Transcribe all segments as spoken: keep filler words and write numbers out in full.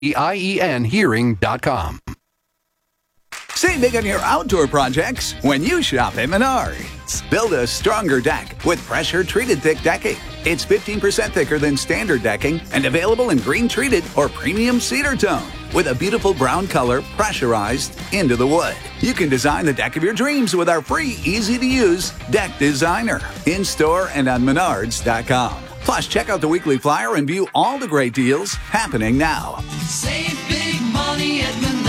I E N hearing dot com. Save big on your outdoor projects when you shop at Menards. Build a stronger deck with pressure-treated thick decking. It's fifteen percent thicker than standard decking and available in green-treated or premium cedar tone with a beautiful brown color pressurized into the wood. You can design the deck of your dreams with our free, easy-to-use Deck Designer in-store and on Menards dot com. Plus, check out the weekly flyer and view all the great deals happening now. Save big money at Menards.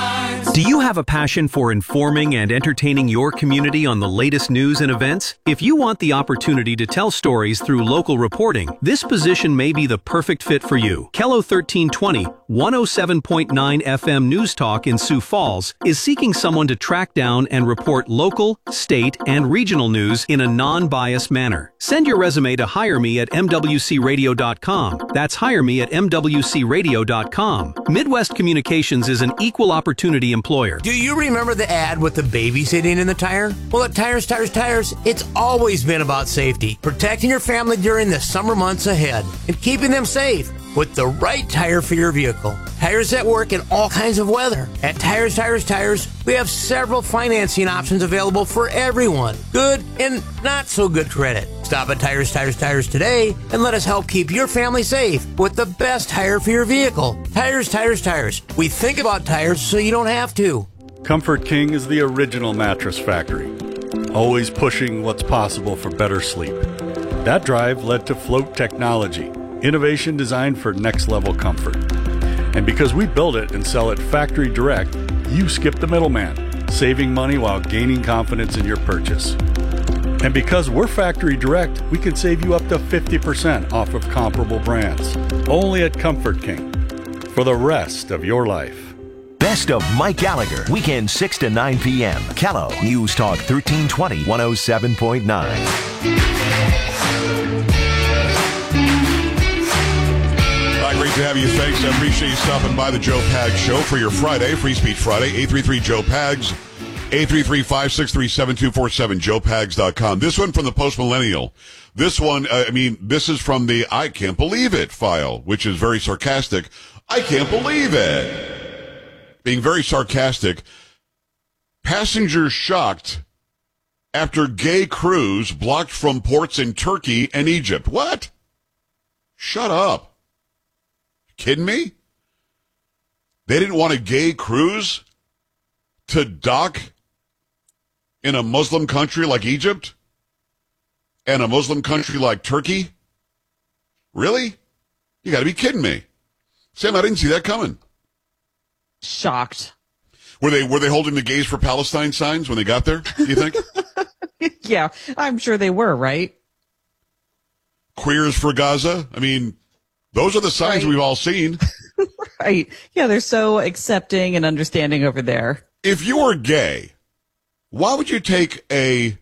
Do you have a passion for informing and entertaining your community on the latest news and events? If you want the opportunity to tell stories through local reporting, this position may be the perfect fit for you. Kello thirteen twenty, one oh seven point nine F M News Talk in Sioux Falls is seeking someone to track down and report local, state, and regional news in a non-biased manner. Send your resume to hire me at M W C radio dot com. That's hire me at M W C radio dot com. Midwest Communications is an equal opportunity employer. Do you remember the ad with the baby sitting in the tire? Well, at Tires, Tires, Tires, it's always been about safety, protecting your family during the summer months ahead, and keeping them safe with the right tire for your vehicle. Tires that work in all kinds of weather. At Tires, Tires, Tires, we have several financing options available for everyone. Good and not so good credit. Stop at Tires, Tires, Tires today and let us help keep your family safe with the best tire for your vehicle. Tires, Tires, Tires. We think about tires so you don't have to. Comfort King is the original mattress factory, always pushing what's possible for better sleep. That drive led to Float Technology, innovation designed for next-level comfort. And because we build it and sell it factory direct, you skip the middleman, saving money while gaining confidence in your purchase. And because we're factory direct, we can save you up to fifty percent off of comparable brands. Only at Comfort King. For the rest of your life. Best of Mike Gallagher, weekend six to nine p.m. Kello, News Talk thirteen twenty, one oh seven point nine. Great to have you. Thanks. I appreciate you stopping by the Joe Pags Show for your Friday, Free Speech Friday. eight three three Joe Pags, eight three three, five six three, seven two four seven, joe pags dot com. This one from the Post Millennial. This one, uh, I mean, this is from the I Can't Believe It file, which is very sarcastic. I can't believe it. Being very sarcastic. Passengers shocked after gay cruise blocked from ports in Turkey and Egypt. What? Shut up. Kidding me? They didn't want a gay cruise to dock in a Muslim country like Egypt and a Muslim country like Turkey? Really? You got to be kidding me. Sam, I didn't see that coming. Shocked. Were they were they holding the Gays for Palestine signs when they got there, do you think? Yeah, I'm sure they were, right? Queers for Gaza? I mean, those are the signs right. We've all seen. Right. Yeah, they're so accepting and understanding over there. If you were gay, why would you take a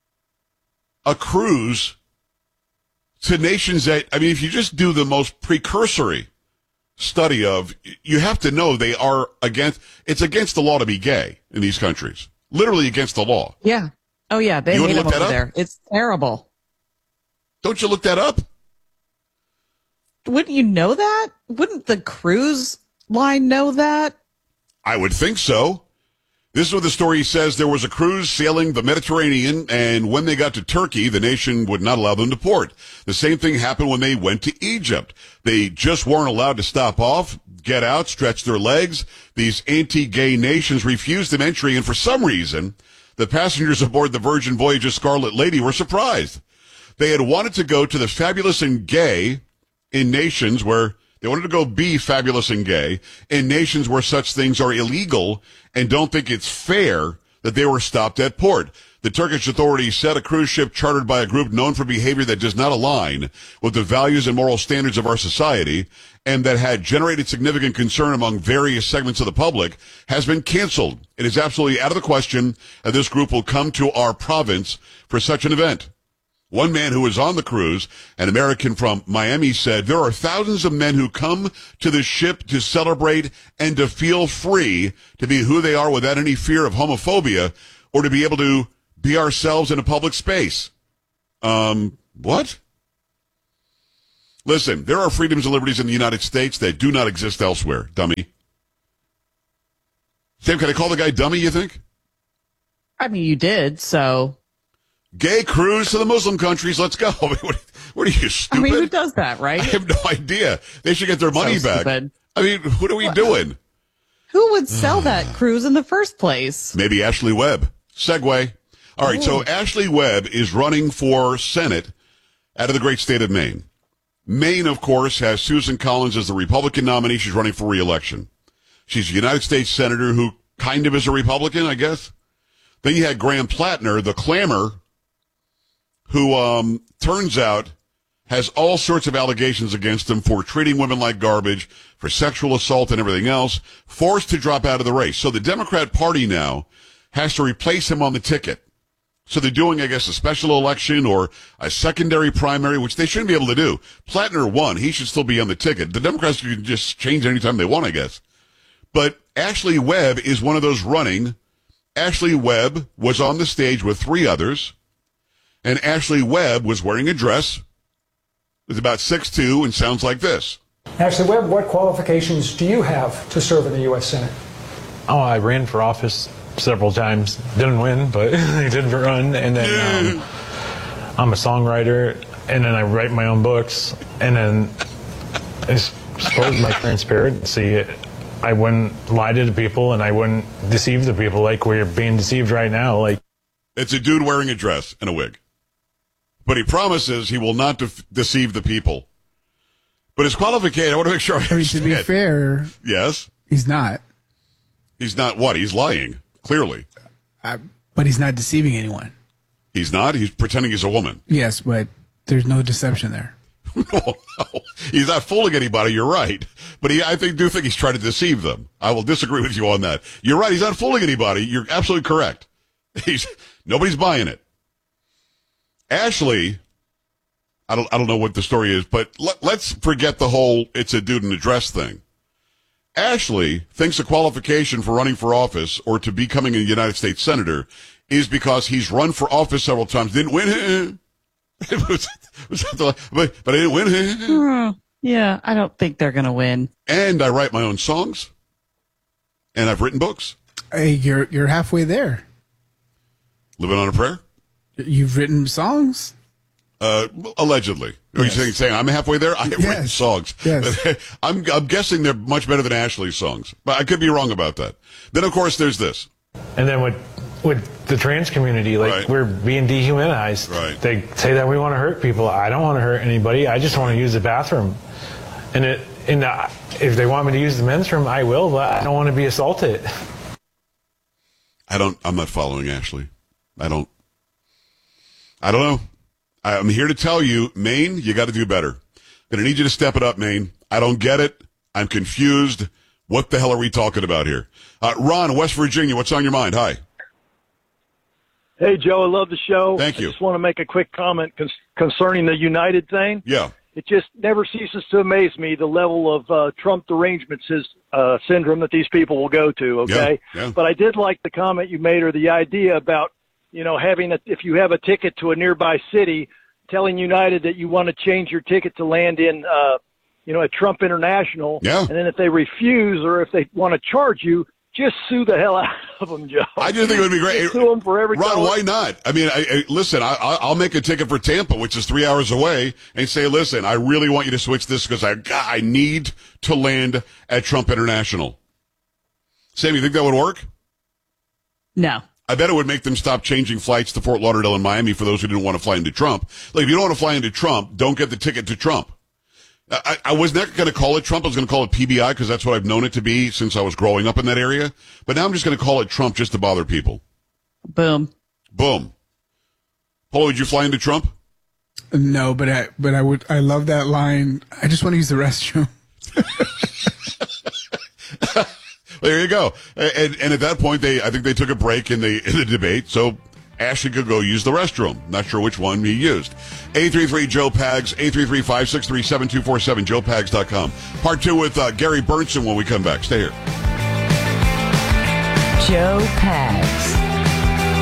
a cruise to nations that, I mean, if you just do the most precursory study of, you have to know they are against, it's against the law to be gay in these countries. Literally against the law. Yeah. Oh, yeah. They you hate them over up? there. It's terrible. Don't you look that up? Wouldn't you know that? Wouldn't the cruise line know that? I would think so. This is what the story says. There was a cruise sailing the Mediterranean, and when they got to Turkey, the nation would not allow them to port. The same thing happened when they went to Egypt. They just weren't allowed to stop off, get out, stretch their legs. These anti-gay nations refused them entry, and for some reason, the passengers aboard the Virgin Voyages Scarlet Lady were surprised. They had wanted to go to the fabulous and gay in nations where they wanted to go be fabulous and gay in nations where such things are illegal and don't think it's fair that they were stopped at port. The Turkish authorities said a cruise ship chartered by a group known for behavior that does not align with the values and moral standards of our society and that had generated significant concern among various segments of the public has been canceled. It is absolutely out of the question that this group will come to our province for such an event. One man who was on the cruise, an American from Miami, said, there are thousands of men who come to the ship to celebrate and to feel free to be who they are without any fear of homophobia or to be able to be ourselves in a public space. Um, what? Listen, there are freedoms and liberties in the United States that do not exist elsewhere, dummy. Sam, can I call the guy dummy, you think? I mean, you did, so. Gay cruise to the Muslim countries. Let's go. I mean, what, what are you, stupid? I mean, who does that, right? I have no idea. They should get their money So back. stupid. I mean, what are we What? doing? Who would sell that cruise in the first place? Maybe Ashley Webb. Segue. All right, so Ashley Webb is running for Senate out of the great state of Maine. Maine, of course, has Susan Collins as the Republican nominee. She's running for re-election. She's a United States senator who kind of is a Republican, I guess. Then you had Graham Plattner, the clamor, who um, turns out has all sorts of allegations against him for treating women like garbage, for sexual assault and everything else, forced to drop out of the race. So the Democrat Party now has to replace him on the ticket. So they're doing, I guess, a special election or a secondary primary, which they shouldn't be able to do. Plattner won. He should still be on the ticket. The Democrats can just change anytime they want, I guess. But Ashley Webb is one of those running. Ashley Webb was on the stage with three others, and Ashley Webb was wearing a dress. Is about six foot two and sounds like this. Ashley Webb, what qualifications do you have to serve in the U S Senate? Oh, I ran for office several times. Didn't win, but I did run. And then um, I'm a songwriter, and then I write my own books. And then I suppose my transparency, I wouldn't lie to the people, and I wouldn't deceive the people like we're being deceived right now. Like, it's a dude wearing a dress and a wig. But he promises he will not de- deceive the people. But his qualification, I want to make sure I understand. To be fair, yes, he's not. He's not what? He's lying, clearly. I, but he's not deceiving anyone. He's not? He's pretending he's a woman. Yes, but there's no deception there. no, no. He's not fooling anybody, you're right. But he, I think, do think he's trying to deceive them. I will disagree with you on that. You're right, he's not fooling anybody. You're absolutely correct. He's nobody's buying it. Ashley, I don't, I don't know what the story is, but let, let's forget the whole it's a dude in a dress thing. Ashley thinks the qualification for running for office or to becoming a United States senator is because he's run for office several times, didn't win. was, was the, but, but I didn't win. Yeah, I don't think they're going to win. And I write my own songs, and I've written books. Hey, you're you're halfway there. Living on a prayer. You've written songs? Uh, allegedly. Are you Yes. saying, saying I'm halfway there? I have Yes. written songs. Yes. I'm, I'm guessing they're much better than Ashley's songs, but I could be wrong about that. Then, of course, there's this. and then with with the trans community, like Right. we're being dehumanized. Right. They say that we want to hurt people. I don't want to hurt anybody. I just want to use the bathroom. And it, and uh, if they want me to use the men's room, I will. But I don't want to be assaulted. I don't, I'm not following Ashley. I don't, I don't know. I'm here to tell you, Maine, you got to do better. Gonna need you to step it up, Maine. I don't get it. I'm confused. What the hell are we talking about here? Uh, Ron, West Virginia, what's on your mind? Hi. Hey, Joe, I love the show. Thank you. I just want to make a quick comment con- concerning the United thing. Yeah. It just never ceases to amaze me the level of uh, Trump derangements uh, syndrome that these people will go to, okay? Yeah, yeah. But I did like the comment you made or the idea about, you know, having a, if you have a ticket to a nearby city, telling United that you want to change your ticket to land in, uh, you know, at Trump International. Yeah. And then if they refuse or if they want to charge you, just sue the hell out of them, Joe. I just think it would be great. Just sue them for every Ron, dollar. why not? I mean, I, I, listen, I, I'll make a ticket for Tampa, which is three hours away, and say, listen, I really want you to switch this because I, I need to land at Trump International. Sam, you think that would work? No. I bet it would make them stop changing flights to Fort Lauderdale and Miami for those who didn't want to fly into Trump. Like, if you don't want to fly into Trump, don't get the ticket to Trump. I, I was not going to call it Trump. I was going to call it P B I because that's what I've known it to be since I was growing up in that area. But now I'm just going to call it Trump just to bother people. Boom. Boom. Paul, would you fly into Trump? No, but I but I would I love that line. I just want to use the restroom. There you go. And and at that point, they I think they took a break in the in the debate, so Ashley could go use the restroom. Not sure which one he used. eight three three Joe Pags, eight three three, five six three, seven two four seven, joe pags dot com. Part two with uh, Gary Burnson when we come back. Stay here. Joe Pags.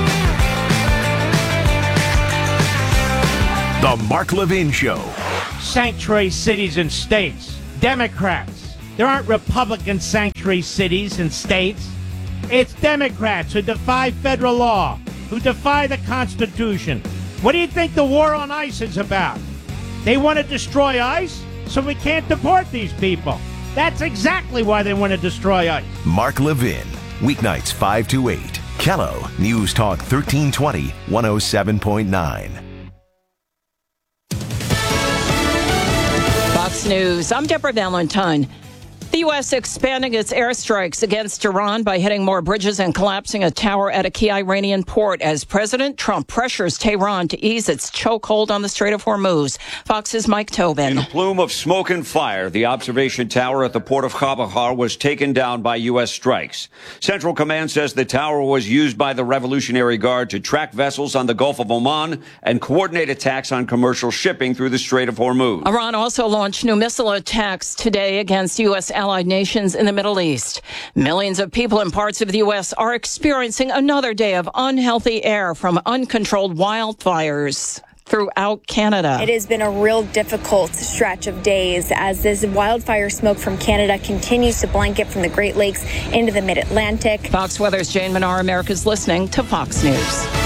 The Mark Levin Show. sanctuary cities and states? Democrats. There aren't Republican sanctuary cities and states. It's Democrats who defy federal law, who defy the Constitution. What do you think the war on ICE is about? They want to destroy ICE so we can't deport these people. That's exactly why they want to destroy ICE. Mark Levin, weeknights five to eight. Kello, News Talk thirteen twenty, one oh seven point nine. Fox News. I'm Deborah Valentine. The U S expanding its airstrikes against Iran by hitting more bridges and collapsing a tower at a key Iranian port as President Trump pressures Tehran to ease its chokehold on the Strait of Hormuz. Fox's Mike Tobin. In a plume of smoke and fire, the observation tower at the port of Chabahar was taken down by U S strikes. Central Command says the tower was used by the Revolutionary Guard to track vessels on the Gulf of Oman and coordinate attacks on commercial shipping through the Strait of Hormuz. Iran also launched new missile attacks today against U S allied nations in the Middle East. Millions of people in parts of the U S are experiencing another day of unhealthy air from uncontrolled wildfires throughout Canada. It has been a real difficult stretch of days as this wildfire smoke from Canada continues to blanket from the Great Lakes into the Mid-Atlantic. Fox Weather's Jane Manar. America's listening to Fox News.